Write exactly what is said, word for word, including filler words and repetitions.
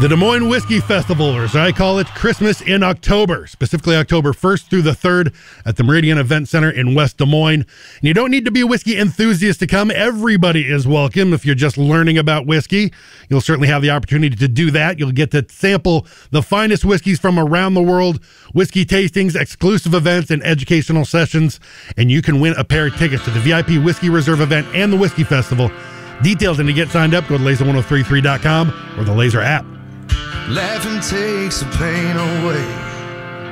The Des Moines Whiskey Festival, or as I call it, Christmas in October, specifically October first through the third at the Meridian Event Center in West Des Moines. And you don't need to be a whiskey enthusiast to come. Everybody is welcome. If you're just learning about whiskey, you'll certainly have the opportunity to do that. You'll get to sample the finest whiskeys from around the world, whiskey tastings, exclusive events, and educational sessions. And you can win a pair of tickets to the V I P Whiskey Reserve event and the Whiskey Festival. Details and to get signed up, go to laser ten thirty-three dot com or the Laser app. Laughing takes the pain away.